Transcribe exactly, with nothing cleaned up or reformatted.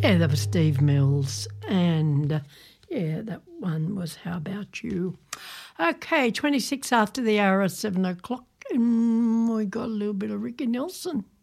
Yeah, that was Steve Mills, and uh, yeah, that one was How About You. Okay, twenty-six after the hour of seven o'clock, and we got a little bit of Ricky Nelson.